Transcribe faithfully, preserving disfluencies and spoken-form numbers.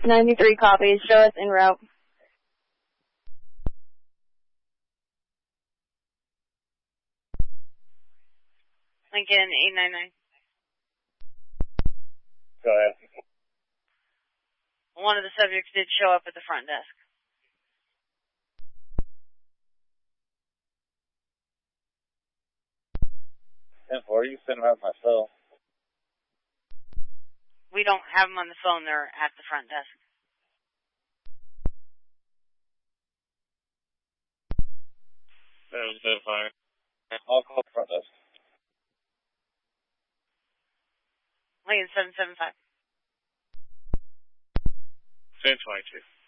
ninety-three copies. Show us en route. Lincoln eight nine nine. Go ahead. One of the subjects did show up at the front desk. ten four, you send them out myself. We don't have them on the phone. They're at the front desk. That was dead fire. I'll call the front desk. Lincoln seven seven five. ten twenty-two.